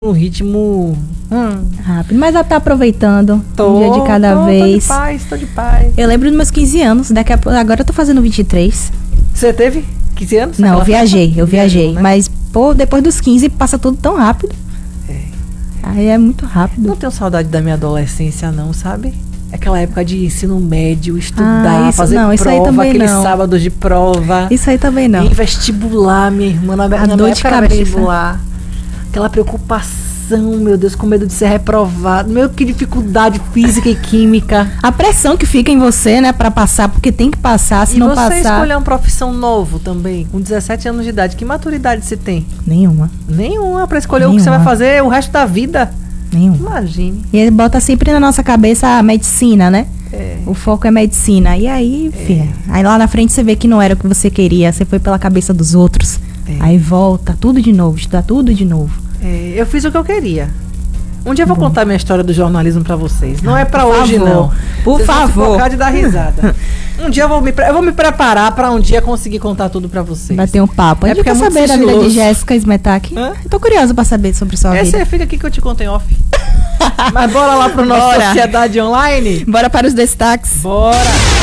um ritmo rápido, mas ela tá aproveitando um dia de cada vez. Tô de paz. Eu lembro dos meus 15 anos, agora eu tô fazendo 23. Você teve 15 anos? Não, eu viajei, né? Mas, depois dos 15 passa tudo tão rápido. Aí é muito rápido. Não tenho saudade da minha adolescência não, sabe? Aquela época de ensino médio, estudar, fazer prova, aqueles sábados de prova. Isso aí também não. E vestibular, minha irmã, na dor de cabeça. Vestibular. Aquela preocupação, meu Deus, com medo de ser reprovado. Meu, que dificuldade física e química. A pressão que fica em você, né, pra passar, porque tem que passar, se não passar. E você escolher uma profissão novo também, com 17 anos de idade, que maturidade você tem? Nenhuma pra escolher o que você vai fazer o resto da vida? Nenhuma. Imagine. E ele bota sempre na nossa cabeça a medicina, né? O foco é medicina. E aí, filha, aí lá na frente você vê que não era o que você queria, você foi pela cabeça dos outros. Aí volta, tudo de novo, estudar tudo de novo. Eu fiz o que eu queria. Um dia eu vou contar minha história do jornalismo pra vocês. Não é pra hoje, não. Por favor. Vão se focar de dar risada. Um dia eu vou me preparar pra um dia conseguir contar tudo pra vocês. Vai ter um papo. A gente quer saber da vida de Jéssica Smetak. Tô curiosa pra saber sobre sua vida. Essa fica aqui que eu te conto em off. Mas bora lá pro nosso Sociedade Online? Bora para os destaques. Bora!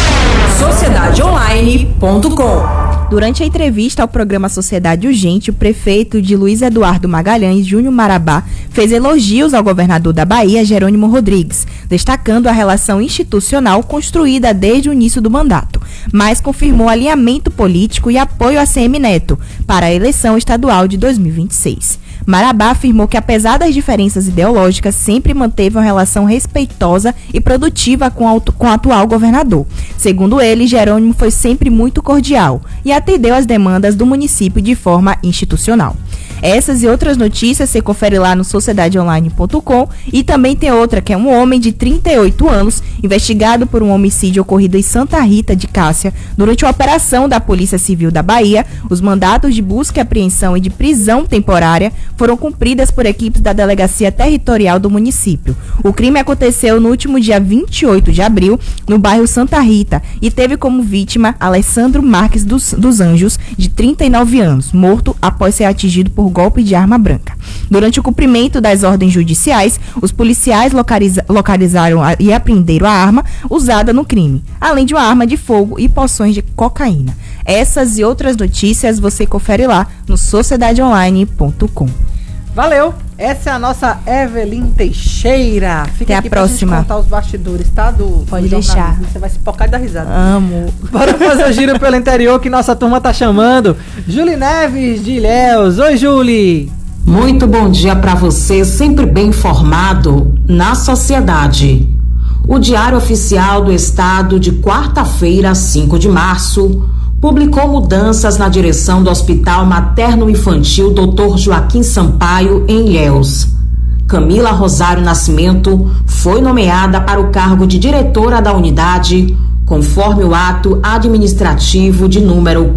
Sociedadeonline.com. Durante a entrevista ao programa Sociedade Urgente, o prefeito de Luiz Eduardo Magalhães, Júnior Marabá, fez elogios ao governador da Bahia, Jerônimo Rodrigues, destacando a relação institucional construída desde o início do mandato, mas confirmou alinhamento político e apoio a CM Neto para a eleição estadual de 2026. Marabá afirmou que, apesar das diferenças ideológicas, sempre manteve uma relação respeitosa e produtiva com o atual governador. Segundo ele, Jerônimo foi sempre muito cordial e atendeu às demandas do município de forma institucional. Essas e outras notícias você confere lá no sociedadeonline.com. E também tem outra, que é um homem de 38 anos, investigado por um homicídio ocorrido em Santa Rita de Cássia. Durante uma operação da Polícia Civil da Bahia, os mandatos de busca e apreensão e de prisão temporária foram cumpridas por equipes da Delegacia Territorial do município. O crime aconteceu no último dia 28 de abril, no bairro Santa Rita, e teve como vítima Alessandro Marques dos Anjos, de 39 anos, morto após ser atingido por golpe de arma branca. Durante o cumprimento das ordens judiciais, os policiais localizaram e apreenderam a arma usada no crime, além de uma arma de fogo e porções de cocaína. Essas e outras notícias você confere lá no sociedadeonline.com. Valeu! Essa é a nossa Evelyn Teixeira. Fica até aqui a próxima. Pra gente contar os bastidores, tá? Pode deixar. Você vai se focar e dar risada. Amo. Bora fazer o giro pelo interior que nossa turma tá chamando. Julie Neves de Ilhéus. Oi, Julie! Muito bom dia para você, sempre bem informado na sociedade. O Diário Oficial do Estado de quarta-feira, 5 de março, publicou mudanças na direção do Hospital Materno-Infantil Dr. Joaquim Sampaio, em Ilhéus. Camila Rosário Nascimento foi nomeada para o cargo de diretora da unidade, conforme o ato administrativo de número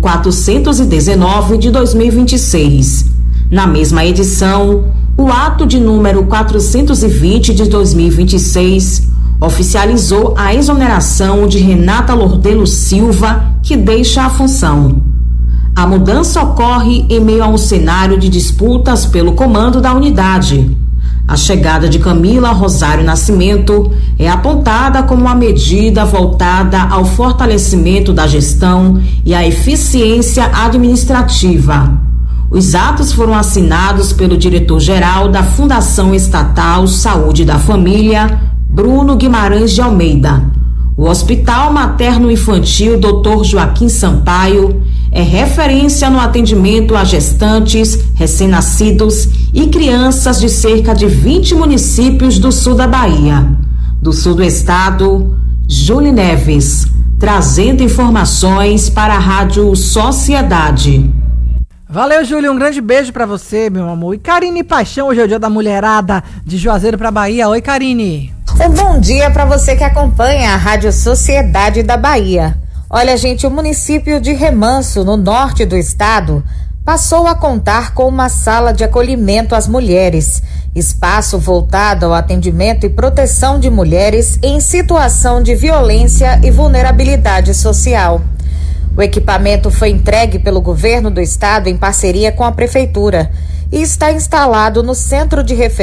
419 de 2026. Na mesma edição, o ato de número 420 de 2026 oficializou a exoneração de Renata Lordelo Silva, que deixa a função. A mudança ocorre em meio a um cenário de disputas pelo comando da unidade. A chegada de Camila Rosário Nascimento é apontada como uma medida voltada ao fortalecimento da gestão e à eficiência administrativa. Os atos foram assinados pelo diretor-geral da Fundação Estatal Saúde da Família, Bruno Guimarães de Almeida. O Hospital Materno-Infantil Dr. Joaquim Sampaio é referência no atendimento a gestantes, recém-nascidos e crianças de cerca de 20 municípios do sul da Bahia. Do sul do estado, Julie Neves, trazendo informações para a Rádio Sociedade. Valeu, Júlio, um grande beijo pra você, meu amor. E Karine Paixão, hoje é o dia da mulherada de Juazeiro pra Bahia. Oi, Karine. Um bom dia para você que acompanha a Rádio Sociedade da Bahia. Olha, gente, o município de Remanso, no norte do estado, passou a contar com uma sala de acolhimento às mulheres, espaço voltado ao atendimento e proteção de mulheres em situação de violência e vulnerabilidade social. O equipamento foi entregue pelo governo do estado em parceria com a prefeitura e está instalado no Centro de Referência